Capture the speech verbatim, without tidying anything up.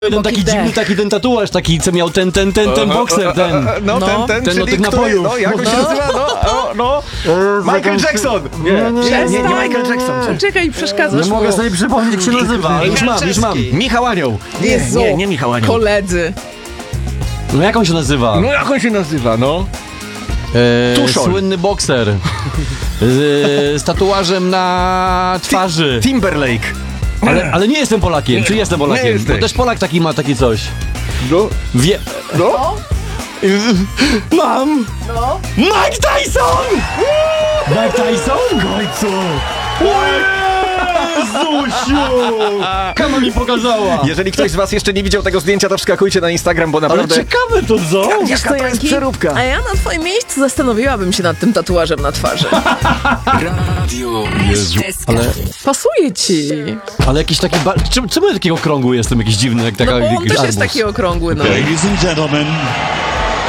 Jeden taki dziwny, taki ten tatuaż, taki co miał ten, ten, ten, ten bokser, ten. No, no ten, ten, ten czyli od tych który, napojów. no, jak on się No. nazywa, no, no, no. Michael Jackson! Nie, nie, nie, nie Michael Jackson. Czekaj, przeszkadzasz Nie mu. mogę sobie przypomnieć, jak się nazywa, ale już mam, już mam. Michał Anioł. Nie, Jezu. nie, nie Michał Anioł. Koledzy. No jak on się nazywa? No jak on się nazywa, no? E, Tuszol. Słynny bokser. E, z tatuażem na twarzy. Timberlake. Ale, ale nie jestem Polakiem, czy jestem Polakiem? Nie jesteś. Bo też Polak taki ma takie coś. No, Wie... no. Mam! No. Mike Tyson! Mike Tyson? W końcu! Jezusiu! Kama mi pokazała! Jeżeli ktoś z was jeszcze nie widział tego zdjęcia, to wskakujcie na Instagram, bo Ale naprawdę... ciekawe to co? Wiesz co, to jest Janki? przeróbka. A ja na twoim miejscu zastanowiłabym się nad tym tatuażem na twarzy. Radio S K. Ale, Pasuje ci. ale jakiś taki... Ba... Czemu, czemu ja takiego okrągły jestem jakiś dziwny, jak taka... No bo on jakiś też jest arbuz? taki okrągły, no. Ladies and gentlemen,